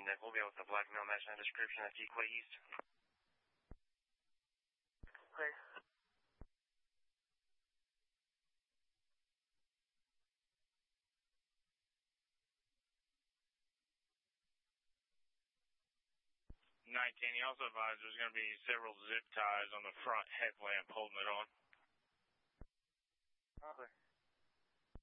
Nick. We'll be able to black mail match that description at Decoy East. Clear. He also advised there's going to be several zip ties on the front headlamp holding it on. Clear.